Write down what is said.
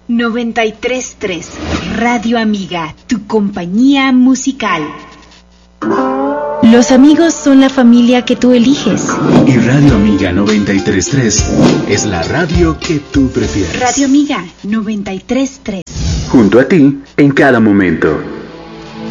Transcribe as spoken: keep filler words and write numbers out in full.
noventa y tres punto tres Radio Amiga, tu compañía musical. Los amigos son la familia que tú eliges. Y Radio Amiga noventa y tres punto tres es la radio que tú prefieres. Radio Amiga noventa y tres punto tres. Junto a ti en cada momento.